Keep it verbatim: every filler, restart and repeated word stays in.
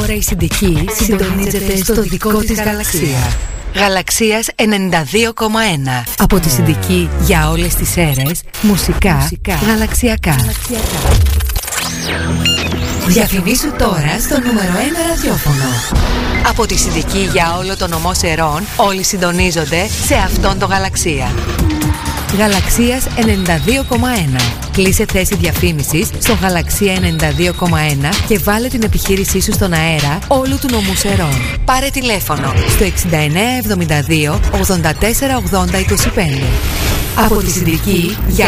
Τώρα η Συντική συντονίζεται στο δικό της γαλαξία. Γαλαξίας ενενήντα δύο κόμμα ένα. Από τη Συντική για όλες τις αίρες, μουσικά, μουσικά γαλαξιακά. γαλαξιακά. Διαφημίσου τώρα στο νούμερο ένα ραδιόφωνο. Από τη Συντική για όλο το νομό Σερών, όλοι συντονίζονται σε αυτόν το Γαλαξία. Γαλαξίας ενενήντα δύο κόμμα ένα. Κλείσε θέση διαφήμισης στο Γαλαξία ενενήντα δύο κόμμα ένα και βάλε την επιχείρησή σου στον αέρα όλου του νομού Σερών. Πάρε τηλέφωνο στο εξήντα εννέα εβδομήντα δύο ογδόντα τέσσερα ογδόντα είκοσι πέντε. Από τη Συντική για